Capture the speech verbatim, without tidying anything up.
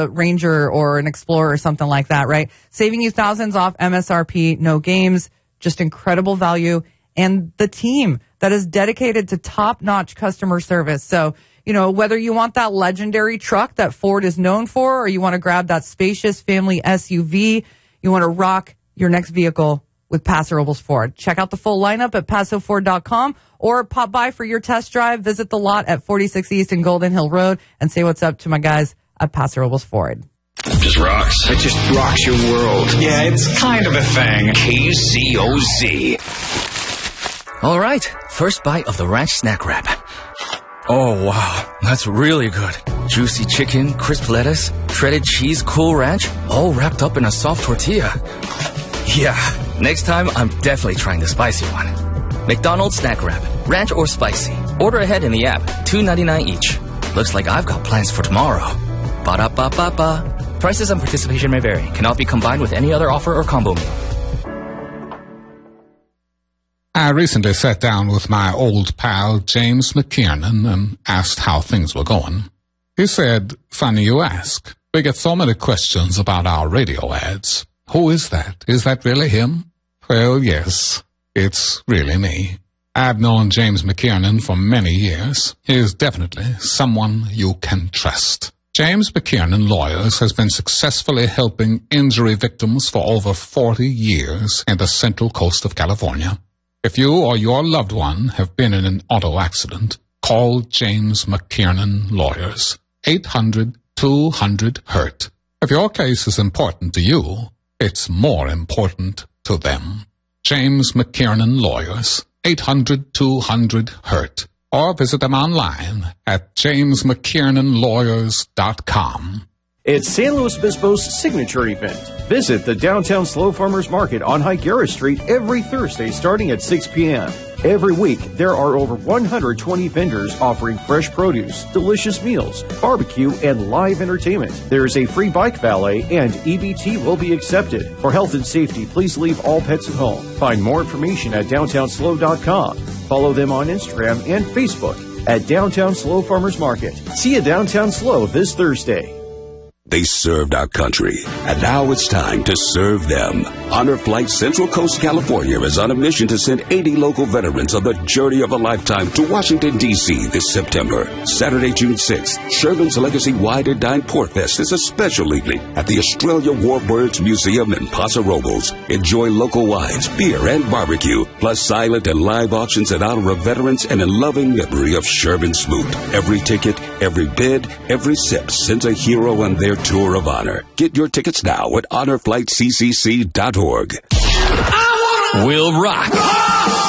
a Ranger or an Explorer or something like that, right? Saving you thousands off M S R P, no games, just incredible value, and the team that is dedicated to top-notch customer service. So, you know, whether you want that legendary truck that Ford is known for, or you want to grab that spacious family S U V, you want to rock your next vehicle with Paso Robles Ford. Check out the full lineup at paso ford dot com or pop by for your test drive. Visit the lot at forty-six East and Golden Hill Road and say what's up to my guys at Paso Robles Ford. Just rocks. It just rocks your world. Yeah, it's kind of a thing. K Z O Z. All right, first bite of the ranch snack wrap. Oh, wow, that's really good. Juicy chicken, crisp lettuce, shredded cheese, Cool Ranch, all wrapped up in a soft tortilla. Yeah, next time I'm definitely trying the spicy one. McDonald's snack wrap, ranch or spicy. Order ahead in the app, two ninety-nine each. Looks like I've got plans for tomorrow. Ba-da-ba-ba-ba. Prices and participation may vary. Cannot be combined with any other offer or combo meal. I recently sat down with my old pal James McKiernan and asked how things were going. He said, "Funny you ask. We get so many questions about our radio ads. Who is that? Is that really him?" Well, yes, it's really me. I've known James McKiernan for many years. He is definitely someone you can trust. James McKiernan Lawyers has been successfully helping injury victims for over forty years in the Central Coast of California. If you or your loved one have been in an auto accident, call James McKiernan Lawyers. eight hundred two hundred hurt. If your case is important to you, it's more important to them. James McKiernan Lawyers. eight hundred two hundred hurt. Or visit them online at james mckiernan lawyers dot com. It's San Luis Obispo's signature event. Visit the downtown Slow Farmers Market on Higuera Street every Thursday starting at six p.m. Every week, there are over one hundred twenty vendors offering fresh produce, delicious meals, barbecue, and live entertainment. There is a free bike valet, and E B T will be accepted. For health and safety, please leave all pets at home. Find more information at downtown slow dot com. Follow them on Instagram and Facebook at Downtown Slow Farmers Market. See you Downtown Slow this Thursday. They served our country, and now it's time to serve them. Honor Flight Central Coast, California is on a mission to send eighty local veterans on the journey of a lifetime to Washington, D C this September. Saturday, June sixth, Sherman's Legacy Wine and Dine Port Fest is a special evening at the Australia Warbirds Museum in Paso Robles. Enjoy local wines, beer, and barbecue, plus silent and live auctions in honor of veterans and in loving memory of Sherman Smoot. Every ticket, every bid, every sip sends a hero on their tour of honor. Get your tickets now at honor flight c c c dot org. Will rock.